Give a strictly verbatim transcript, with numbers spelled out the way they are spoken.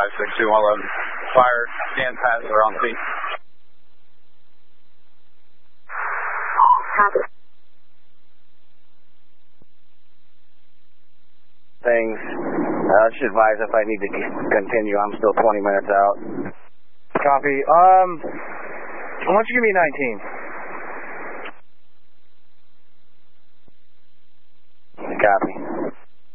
five six two one eleven. Fire, scan pass, are on scene. Things. I uh, should advise if I need to continue. I'm still twenty minutes out. Copy. Um, why don't you give me nineteen?